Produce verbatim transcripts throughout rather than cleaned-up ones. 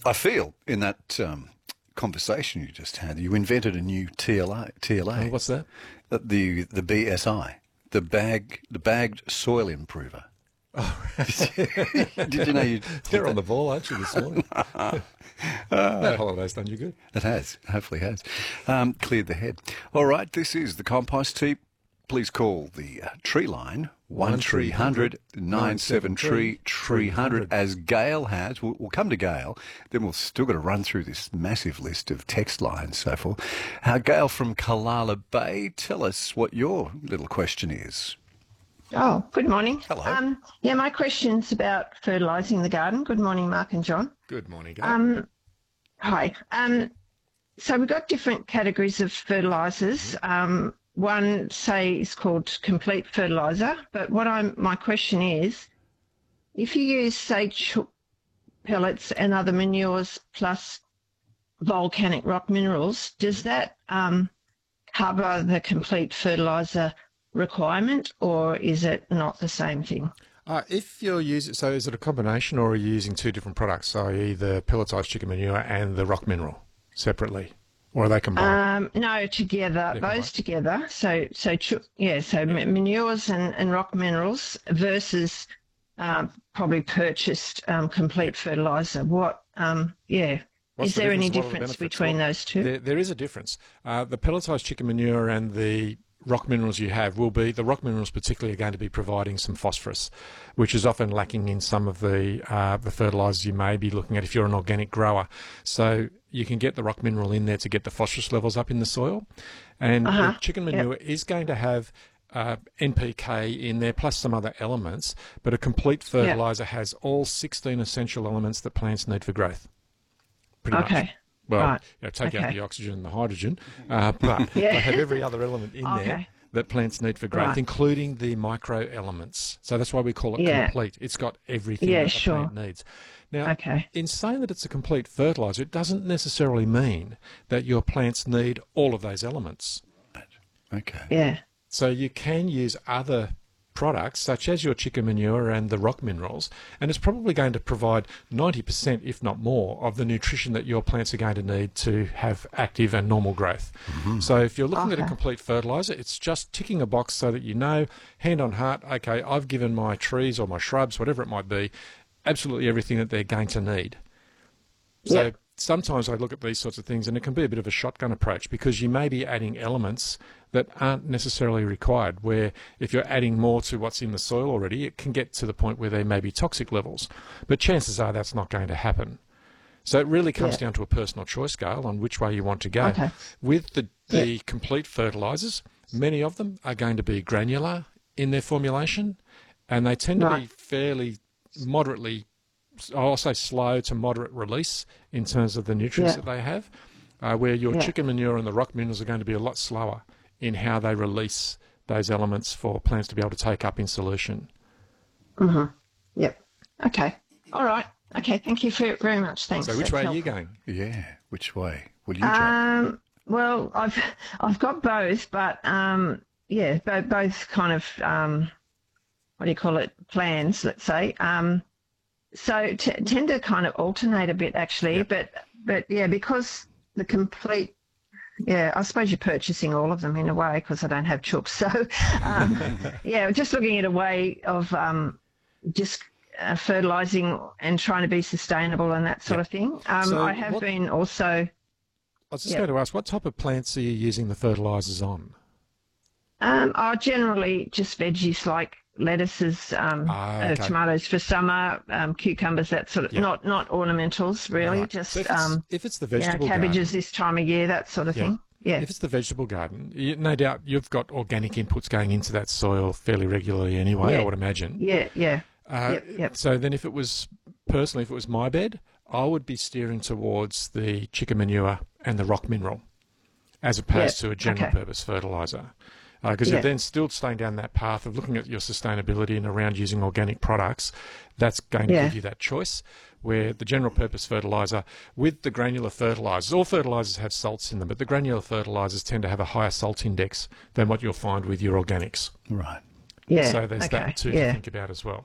I feel in that um, conversation you just had, you invented a new T L A. T L A. Oh, what's that? Uh, The the B S I, the bag the bagged soil improver. Oh, Did you know you? You're on the ball, aren't you, this morning? That holiday's done you good. It has, hopefully has. Um, cleared the head. All right, this is the compost tip. Please call the uh, tree line, one three hundred nine seven tree, three hundred, as Gail has. We'll, we'll come to Gail, then we'll still got to run through this massive list of text lines and so forth. Uh, Gail from Kalala Bay, tell us what your little question is. Oh, good morning. Hello. Um, yeah, my question's about fertilising the garden. Good morning, Mark and John. Good morning, Gail. Um, hi. Um, so we've got different categories of fertilisers. Um, one, say, is called complete fertiliser. But what I'm, my question is, if you use, say, chook pellets and other manures plus volcanic rock minerals, does that um, cover the complete fertiliser requirement, or is it not the same thing? Uh, if you're using, so is it a combination, or are you using two different products, that is the pelletised chicken manure and the rock mineral separately, or are they combined? Um, no, together, They're both combined. together. So, so ch- yeah, so ma- manures and, and rock minerals versus um, probably purchased um, complete fertiliser. What? Um, yeah. What's Is the there any difference? What are the difference benefits? between Well, those two? There, there is a difference. Uh, the pelletised chicken manure and the rock minerals you have will be, the rock minerals particularly are going to be providing some phosphorus, which is often lacking in some of the uh, the fertilisers you may be looking at if you're an organic grower. So you can get the rock mineral in there to get the phosphorus levels up in the soil. And Uh-huh. the chicken manure is going to have uh, N P K in there plus some other elements, but a complete fertiliser has all sixteen essential elements that plants need for growth. Pretty much. Okay. Well, Right. you know, take out Okay. the oxygen and the hydrogen, uh, but Yeah. they have every other element in there Okay. that plants need for growth, Right. including the micro elements. So that's why we call it Yeah. complete. It's got everything Yeah, that a sure. plant needs. Now, Okay. in saying that it's a complete fertiliser, it doesn't necessarily mean that your plants need all of those elements. Okay. Yeah. So you can use other products, such as your chicken manure and the rock minerals, and it's probably going to provide ninety percent, if not more, of the nutrition that your plants are going to need to have active and normal growth. So if you're looking at a Okay. complete fertiliser, it's just ticking a box so that you know, hand on heart, okay, I've given my trees or my shrubs, whatever it might be, absolutely everything that they're going to need. So Yep. sometimes I look at these sorts of things and it can be a bit of a shotgun approach, because you may be adding elements that aren't necessarily required, where if you're adding more to what's in the soil already, it can get to the point where there may be toxic levels. But chances are that's not going to happen. So it really comes Yeah. down to a personal choice scale on which way you want to go. Okay. With the, the complete fertilisers, many of them are going to be granular in their formulation, and they tend to be Right. fairly moderately, I'll say slow to moderate release in terms of the nutrients Yeah. that they have, uh, where your Yeah. chicken manure and the rock minerals are going to be a lot slower in how they release those elements for plants to be able to take up in solution. Mm-hmm. Yep. Okay. All right. Okay. Thank you for, very much. Thanks. So which That's way are you helpful. going? Yeah. Which way will you go? Um, well, I've I've got both, but um, yeah, both both kind of um, what do you call it? Plans, let's say. Um, so t- tend to kind of alternate a bit, actually. Yeah. But but yeah, because the complete. Yeah, I suppose you're purchasing all of them in a way, because I don't have chooks. So, um, yeah, just looking at a way of um, just uh, fertilising and trying to be sustainable and that sort Yeah. of thing. Um, So I have what- been also. I was just Yeah. going to ask, what type of plants are you using the fertilisers on? Um, I generally just veggies like lettuces, um, Ah, uh, okay. tomatoes for summer, um, cucumbers, that sort of. Yeah. Not not ornamentals really, Right. just So if it's, um, if it's the you know, vegetable cabbages garden, this time of year, that sort of Yeah. thing. Yeah. if it's the vegetable garden, you, no doubt you've got organic inputs going into that soil fairly regularly anyway, Yeah. I would imagine. Yeah. Yeah. Uh, Yep, yep. So then if it was, personally, if it was my bed, I would be steering towards the chicken manure and the rock mineral as opposed Yeah, to a general okay. purpose fertiliser. Because Yeah. you're then still staying down that path of looking at your sustainability and around using organic products. That's going to Yeah. give you that choice, where the general purpose fertiliser with the granular fertilisers, all fertilisers have salts in them, but the granular fertilisers tend to have a higher salt index than what you'll find with your organics. Right. Yeah. So there's okay. that too yeah. to think about as well.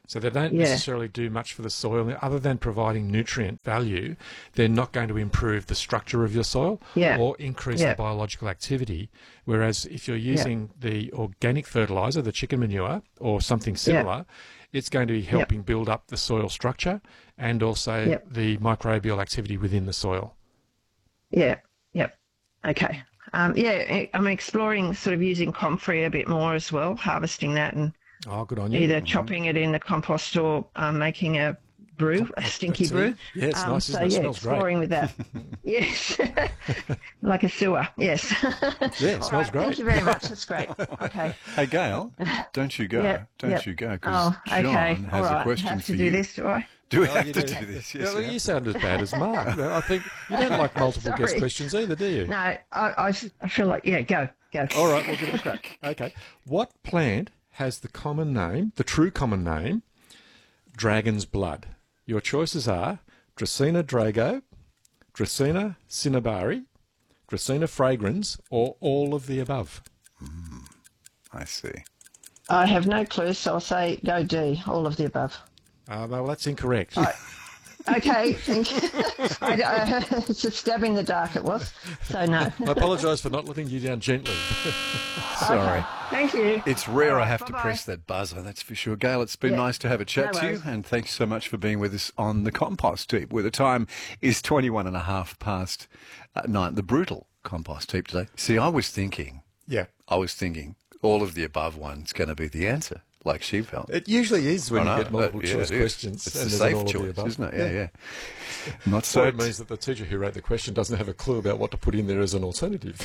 So they don't Yeah. necessarily do much for the soil. Other than providing nutrient value, they're not going to improve the structure of your soil Yeah. or increase Yeah. the biological activity. Whereas if you're using the organic fertiliser, the chicken manure, or something similar, it's going to be helping build up the soil structure and also Yep. the microbial activity within the soil. Yeah, yep. Okay. Um, yeah, I'm exploring sort of using comfrey a bit more as well, harvesting that and Oh, good on you. either chopping it in the compost or um, making a brew, a stinky tea. brew. Yeah, it's um, nice, so isn't it? It yeah, smells great. exploring with that. Yes, like a sewer. Yes. Yeah, it All smells right, great. Thank you very much. That's great. Okay. Hey, Gail, don't you go. Yep, don't yep. you go, because Oh, okay. John has All right. a question have for to do you. this, do I? Do we Oh, have you to do. do this? Yeah, Yes, well, yeah. you sound as bad as Mark. I think you don't like multiple guest Sorry. questions either, do you? No, I, I, I feel like, yeah, go, go. All right, we'll give it a crack. Okay. What plant has the common name, the true common name, dragon's blood? Your choices are Dracaena drago, Dracaena cinnabari, Dracaena fragrans, or all of the above. I see. I have no clue, so I'll say go D, all of the above. Uh, well, that's incorrect. Okay, thank you. I, I, it's a stab in the dark, it was. So no. I apologise for not letting you down gently. Sorry. Okay, thank you. It's rare All I right, have to bye-bye. press that buzzer, that's for sure. Gail, it's been Yeah. nice to have a chat No to you, worries. and thanks so much for being with us on the compost heap, where the time is twenty-one and a half past uh, nine, the brutal compost heap today. See, I was thinking, Yeah. I was thinking all of the above one's going to be the answer, like she felt. It usually is when I you know, get multiple but, yeah, choice it is. questions. It's and the there's an safe all of the choice, above. isn't it? Yeah, yeah. Not So so. it means that the teacher who wrote the question doesn't have a clue about what to put in there as an alternative.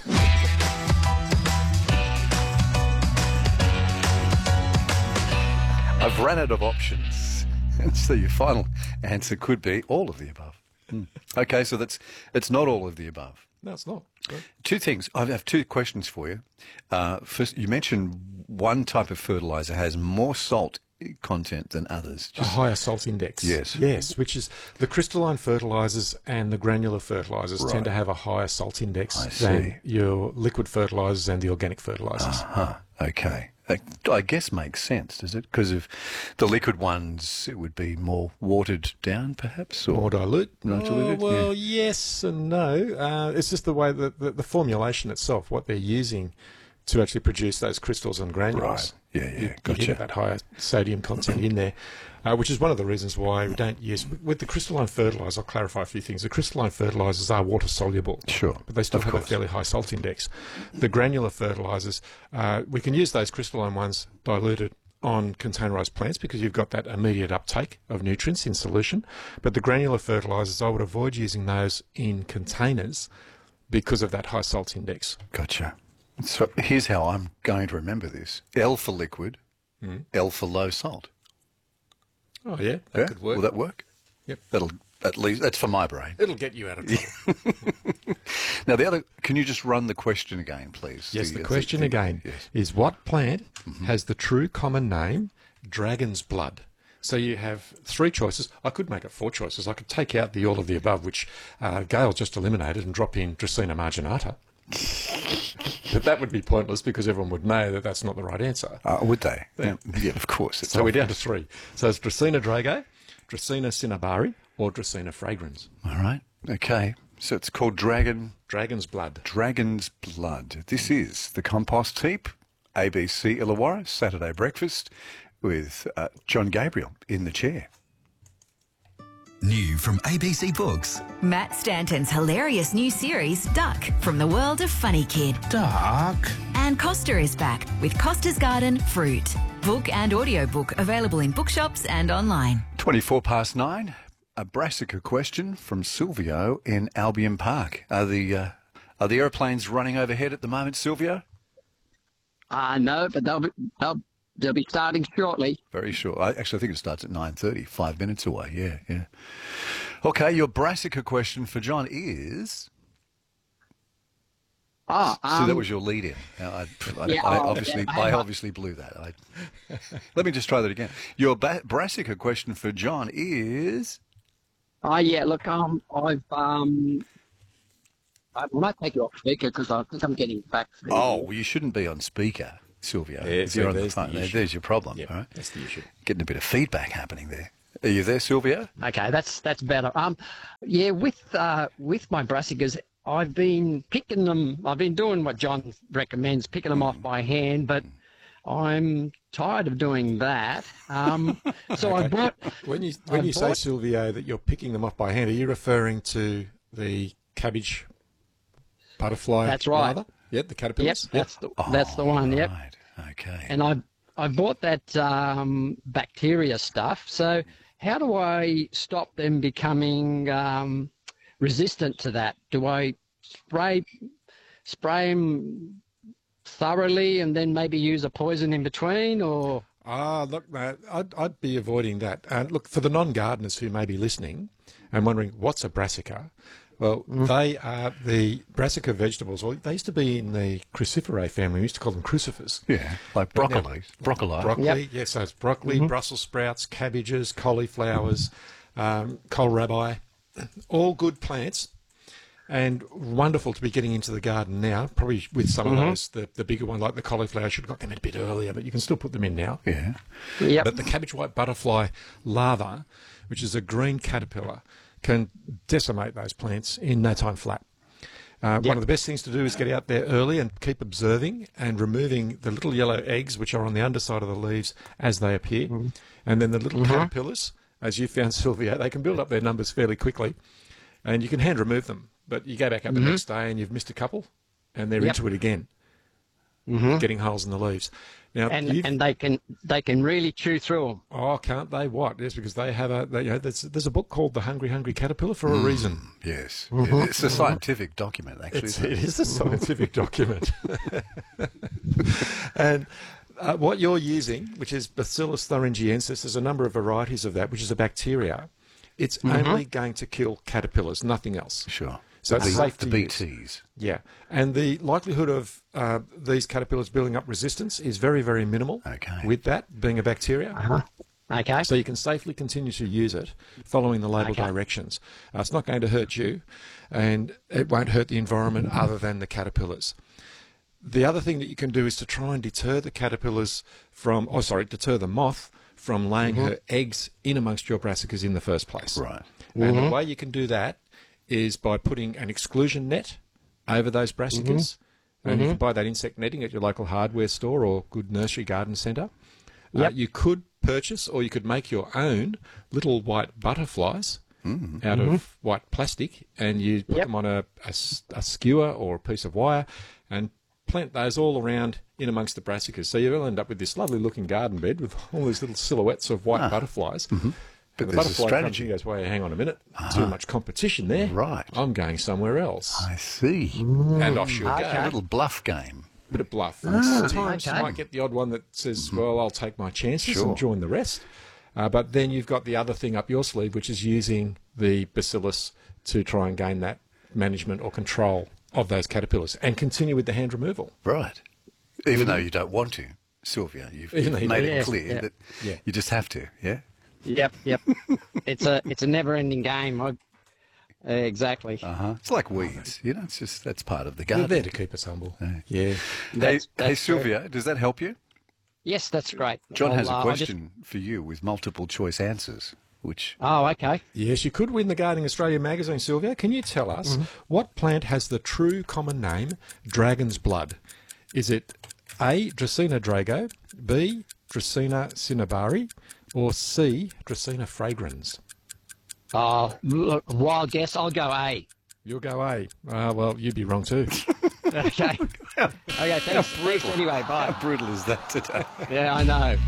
I've run out of options. And so your final answer could be all of the above. Hmm. Okay, so that's it's not all of the above. No, it's not. No. Two things. I have two questions for you. Uh, first, you mentioned one type of fertiliser has more salt content than others. A higher salt index. Yes. Yes, which is the crystalline fertilisers and the granular fertilisers Right. tend to have a higher salt index I than see. your liquid fertilisers and the organic fertilisers. Huh. Okay. That, I guess makes sense, does it? Because of the liquid ones, it would be more watered down, perhaps? Or More dilute? More diluted, Oh, well, yes and no. Uh, it's just the way that the, the formulation itself, what they're using to actually produce those crystals and granules. Right. Yeah, yeah, You- you gotcha. get that higher sodium content in there, uh, which is one of the reasons why we don't use... With the crystalline fertilisers, I'll clarify a few things. The crystalline fertilisers are water soluble. Sure, But they still of have a course. fairly high salt index. The granular fertilisers, uh, we can use those crystalline ones diluted on containerised plants because you've got that immediate uptake of nutrients in solution. But the granular fertilisers, I would avoid using those in containers because of that high salt index. Gotcha. So here's how I'm going to remember this. L for liquid, L for low salt. Oh, yeah, that Yeah? could work. Will that work? Yep. That'll at least that's for my brain. It'll get you out of trouble. Now the other, can you just run the question again, please? Yes, the uh, question the- again Yes. is what plant has the true common name dragon's blood? So you have three choices. I could make it four choices. I could take out the all of the above, which uh, Gail just eliminated, and drop in Dracaena marginata. But that would be pointless because everyone would know that that's not the right answer. Uh, would they? Yeah, yeah, of course. It's So we're down obvious. to three. So it's Dracaena drago, Dracaena cinnabari, or Dracaena fragrans. All right. Okay. So it's called Dragon Dragon's blood. Dragon's Blood. This is the Compost Heap, A B C Illawarra, Saturday breakfast with uh, John Gabriel in the chair. New from A B C Books. Matt Stanton's hilarious new series, Duck, from the world of Funny Kid. Dark. And Costa is back with Costa's Garden Fruit. Book and audiobook available in bookshops and online. twenty-four past nine. A Brassica question from Silvio in Albion Park. Are the uh, are the aeroplanes running overhead at the moment, Silvio? Uh, no, but they'll be, they'll, they'll be starting shortly. Very sure. I actually think it starts at nine thirty, five minutes away. Yeah, yeah. Okay, your Brassica question for John is... Ah, um, So that was your lead in. Now, I, I, Yeah, I oh, obviously, yeah, I I have- obviously blew that. I, let me just try that again. Your ba- Brassica question for John is... oh, yeah, look, um, I've, um, I might take you off speaker because I think I'm getting back. Oh, well, you shouldn't be on speaker. Sylvia. Yeah, if so you're on the there's the phone, there, issue. there's your problem. Yeah, all right? that's the issue. Getting a bit of feedback happening there. Are you there, Sylvia? Okay, that's that's better. Um, yeah, with uh, with my brassicas, I've been picking them. I've been doing what John recommends, picking them off by hand, but I'm tired of doing that. Um, so I bought. When you when I you say, bought- Silvio, that you're picking them off by hand, are you referring to the cabbage butterfly? That's right. Rather? Yep, the Yep, caterpillars. that's the that's the one. Yep. Right. Okay. And I I bought that um, bacteria stuff. So how do I stop them becoming um, resistant to that? Do I spray spray them thoroughly and then maybe use a poison in between, or? Ah, look, mate, I'd, I'd be avoiding that. And look, for the non-gardeners who may be listening and wondering what's a brassica, well, Mm. they are the brassica vegetables. Well, they used to be in the cruciferae family. We used to call them crucifers. yeah, like broccoli. Broccoli. Broccoli, Yep. yes, so it's broccoli, Brussels sprouts, cabbages, cauliflowers, um, kohlrabi, all good plants. And wonderful to be getting into the garden now. Probably with some of those, the, the bigger one like the cauliflower, should have got them in a bit earlier, but you can still put them in now. Yeah. Yep. But the cabbage white butterfly larva, which is a green caterpillar, can decimate those plants in no time flat. Uh, One of the best things to do is get out there early and keep observing and removing the little yellow eggs, which are on the underside of the leaves as they appear. And then the little caterpillars, as you found, Sylvia, they can build up their numbers fairly quickly. And you can hand remove them. But you go back up the next day and you've missed a couple, and they're Yep. into it again, getting holes in the leaves. Now, And you've- and they can they can really chew through them. oh, can't they? What? Yes, because they have a. They, you know, there's, there's a book called The Hungry Hungry Caterpillar for a reason. Yes. Yeah, it's a scientific document, actually. It's, isn't it it? is a scientific document. And uh, what you're using, which is Bacillus thuringiensis, there's a number of varieties of that, which is a bacteria. It's only going to kill caterpillars, nothing else. Sure. So it's the, safe the to B use. Ts. Yeah, and the likelihood of uh, these caterpillars building up resistance is very, very minimal. Okay. With that being a bacteria. Uh-huh. Okay. So you can safely continue to use it following the label Okay. directions. Uh, it's not going to hurt you, and it won't hurt the environment other than the caterpillars. The other thing that you can do is to try and deter the caterpillars from, oh sorry, deter the moth from laying her eggs in amongst your brassicas in the first place. Right. And the way you can do that is by putting an exclusion net over those brassicas. And you can buy that insect netting at your local hardware store or good nursery garden centre. Uh, Yep. you could purchase or you could make your own little white butterflies out of white plastic, and you put Yep. them on a, a s- a skewer or a piece of wire and plant those all around in amongst the brassicas. So you'll end up with this lovely looking garden bed with all these little silhouettes of white butterflies. But And the there's a butterfly comes strategy. and goes, well, hang on a minute, too much competition there. Right. I'm going somewhere else. I see. And off she'll A go. little bluff game. Bit of bluff. And sometimes okay. you might get the odd one that says, well, I'll take my chances Sure. and join the rest. Uh, but then you've got the other thing up your sleeve, which is using the bacillus to try and gain that management or control of those caterpillars and continue with the hand removal. Right. Even though you don't want to, Sylvia, you've, Even though you've you made don't. it Yeah, clear yeah. that Yeah. you just have to, yeah? Yep. Yep. it's a it's a never ending game. I, uh, exactly. Uh-huh. It's like weeds, you know, it's just, that's part of the They're garden. there to keep us humble. Yeah. Yeah. Hey, That's- hey, that's true. Sylvia, does that help you? Yes, that's great. John has I'll, a uh, I'll just- question for you with multiple choice answers, which Oh, okay. Yes, you could win the Gardening Australia magazine, Sylvia. Can you tell us what plant has the true common name, dragon's blood? Is it A, Dracaena drago, B, Dracaena cinnabari, or C, Dracaena fragrans? Oh, look, wild guess. I'll go A. You'll go A. Uh, well, you'd be wrong too. Okay. Okay. Thanks. Thanks anyway. Bye. how brutal is that today? Yeah, I know.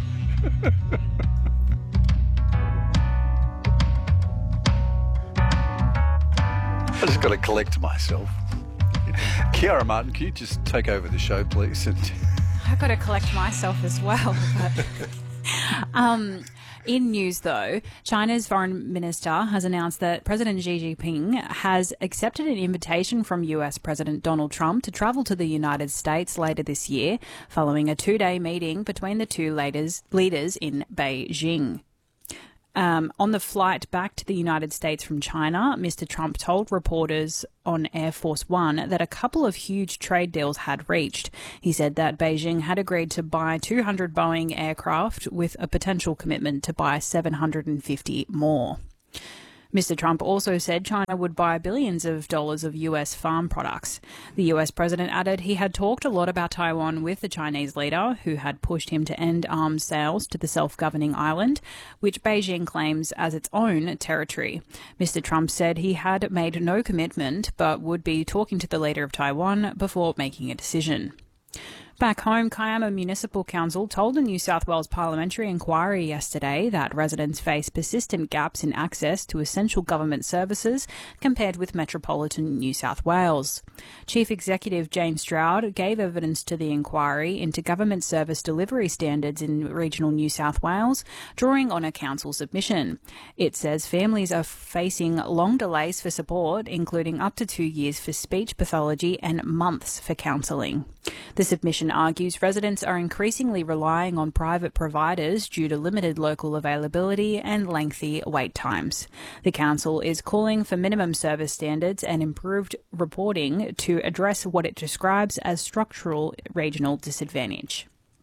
I just got to collect myself. Kiara Martin, can you just take over the show, please? And I've got to collect myself as well. But, um, in news, though, China's foreign minister has announced that President Xi Jinping has accepted an invitation from U S President Donald Trump to travel to the United States later this year, following a two-day meeting between the two leaders, leaders in Beijing. Um, on the flight back to the United States from China, Mister Trump told reporters on Air Force One that a couple of huge trade deals had reached. He said that Beijing had agreed to buy two hundred Boeing aircraft with a potential commitment to buy seven hundred fifty more. Mister Trump also said China would buy billions of dollars of U S farm products. The U S president added he had talked a lot about Taiwan with the Chinese leader, who had pushed him to end arms sales to the self-governing island, which Beijing claims as its own territory. Mister Trump said he had made no commitment, but would be talking to the leader of Taiwan before making a decision. Back home, Kiama Municipal Council told a New South Wales parliamentary inquiry yesterday that residents face persistent gaps in access to essential government services compared with metropolitan New South Wales. Chief Executive James Stroud gave evidence to the inquiry into government service delivery standards in regional New South Wales, drawing on a council submission. It says families are facing long delays for support, including up to two years for speech pathology and months for counselling. The submission argues residents are increasingly relying on private providers due to limited local availability and lengthy wait times. The council is calling for minimum service standards and improved reporting to address what it describes as structural regional disadvantage.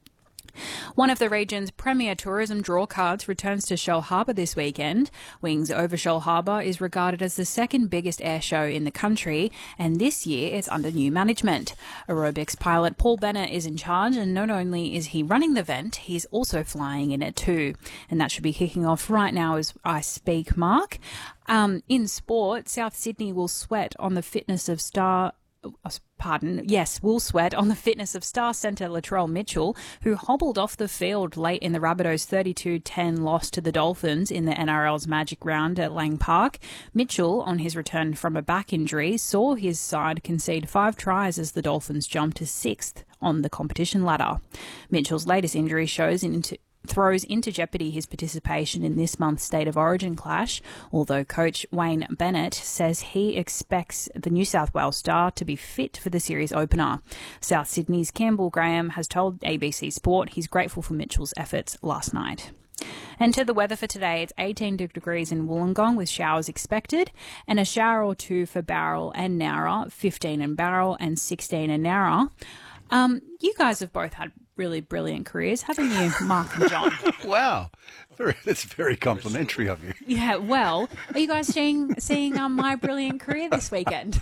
One of the region's premier tourism drawcards returns to Shoal Harbour this weekend. Wings over Shoal Harbour is regarded as the second biggest air show in the country, and this year it's under new management. Aerobics pilot Paul Bennett is in charge, and not only is he running the event, he's also flying in it too. And that should be kicking off right now as I speak, Mark. Um, in sport, South Sydney will sweat on the fitness of star... Pardon, yes, will sweat on the fitness of star centre Latrell Mitchell, who hobbled off the field late in the Rabbitohs' thirty-two ten loss to the Dolphins in the N R L's Magic Round at Lang Park. Mitchell, on his return from a back injury, saw his side concede five tries as the Dolphins jumped to sixth on the competition ladder. Mitchell's latest injury shows into throws into jeopardy his participation in this month's State of Origin clash, although coach Wayne Bennett says he expects the New South Wales star to be fit for the series opener. South Sydney's Campbell Graham has told A B C Sport he's grateful for Mitchell's efforts last night. And to the weather for today, it's eighteen degrees in Wollongong with showers expected, and a shower or two for Bowral and Nowra, fifteen in Bowral and sixteen in Nowra. Um, you guys have both had really brilliant careers, haven't you, Mark and John? Wow. Very, that's very complimentary of you. Yeah, well, are you guys seeing seeing um, my brilliant career this weekend?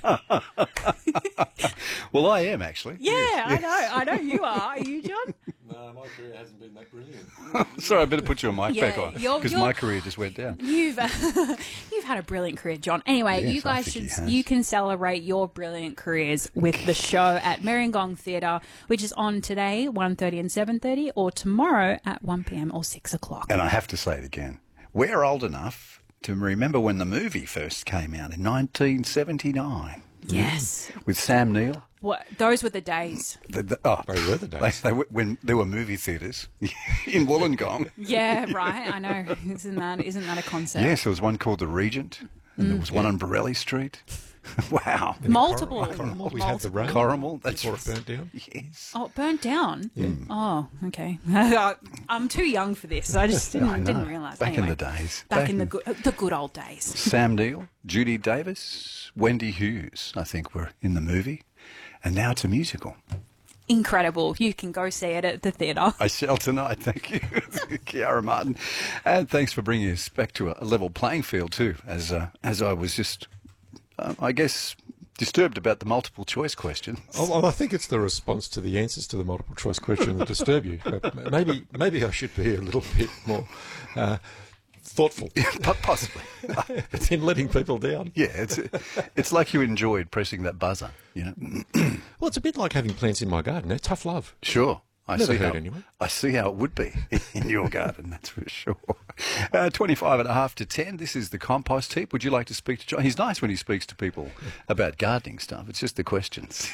Well, I am, actually. Yeah, Yes, I yes. know. I know you are. Are you, John? No, my career hasn't been that brilliant. Sorry, I better put your mic Yeah, back on you're- because you're- my career just went down. You've you've had a brilliant career, John. Anyway, Yes, you I guys think he should has. you can celebrate your brilliant careers with the show at Merringong Theatre, which is on today, one thirty and seven thirty, or tomorrow at one p m or six o'clock. And I have to say it again. We're old enough to remember when the movie first came out in nineteen seventy-nine Yes. with Sam Neill. What, those were the days. The, the, oh, They were the days. They, they, were- when there were movie theatres in Wollongong. Yeah, right. I know. Isn't that isn't that a concept? Yes, there was one called The Regent, and there was one on Borelli Street. Wow. Multiple. Corrimal, we had the rain Corrimal, that's before it burnt down. Yes. Oh, it burnt down? Yeah. Oh, okay. I'm too young for this. I just I didn't, know. didn't realise. Back Anyway, in the days. Back, in the good, the good old days. Sam Neill, Judy Davis, Wendy Hughes, I think, were in the movie. And now it's a musical. Incredible. You can go see it at the theatre. I shall tonight. Thank you, Kiara Martin. And thanks for bringing us back to a level playing field, too, as, uh, as I was just, uh, I guess, disturbed about the multiple choice question. Oh, well, I think it's the response to the answers to the multiple choice question that disturb you. But maybe, maybe I should be a little bit more uh, thoughtful But possibly. in letting people down. Yeah, it's it's like you enjoyed pressing that buzzer, you know. Well, it's a bit like having plants in my garden. They're tough love. Sure. I Never see heard how, anyone. I see how it would be in your garden, that's for sure. Uh, twenty-five and a half to ten, this is the compost heap. Would you like to speak to John? He's nice when he speaks to people about gardening stuff. It's just the questions.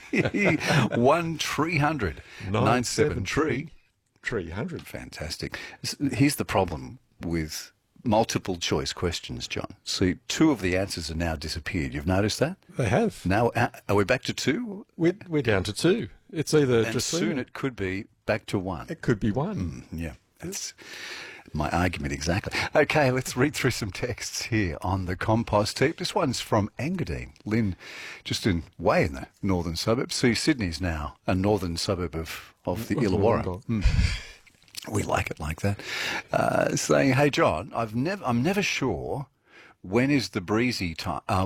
one three hundred nine seven tree. Tree hundred. Fantastic. S- Here's the problem with multiple choice questions, John. See, two of the answers have now disappeared. You've noticed that? They have. Now, uh, are we back to two? We're, we're down to two. It's either And just soon it could be back to one. It could be one. Yeah, it's my argument exactly. Okay, let's read through some texts here on the compost heap. This one's from Engadine. Lynn, just in way in the northern suburbs. See, Sydney's now a northern suburb of, of the Illawarra. Mm. We like it like that. Uh, saying, hey, John, I've never, I'm never sure when is the breezy time, uh,